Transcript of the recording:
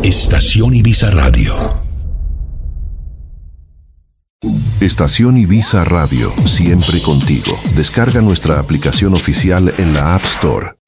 Estación Ibiza Radio. Estación Ibiza Radio, siempre contigo. Descarga nuestra aplicación oficial en la App Store.